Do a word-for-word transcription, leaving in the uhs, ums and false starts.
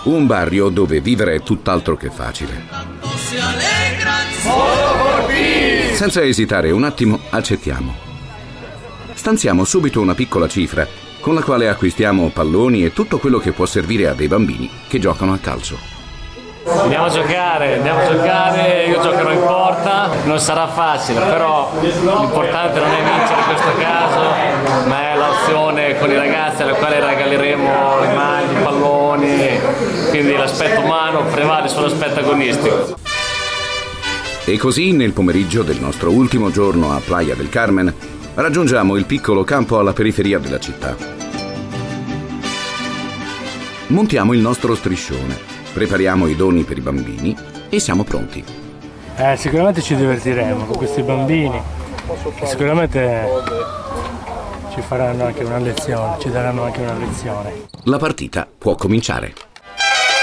Un barrio dove vivere è tutt'altro che facile. Senza esitare un attimo, accettiamo. Stanziamo subito una piccola cifra con la quale acquistiamo palloni e tutto quello che può servire a dei bambini che giocano a calcio. Andiamo a giocare, andiamo a giocare, io giocherò in porta, non sarà facile, però l'importante non è vincere in questo caso, ma è l'azione con i ragazzi alla quale regaleremo le maglie, i palloni, quindi l'aspetto umano prevale sull'aspetto agonistico. E così nel pomeriggio del nostro ultimo giorno a Playa del Carmen raggiungiamo il piccolo campo alla periferia della città. Montiamo il nostro striscione. Prepariamo i doni per i bambini e siamo pronti. Eh, sicuramente ci divertiremo con questi bambini e sicuramente ci faranno anche una lezione, ci daranno anche una lezione. La partita può cominciare.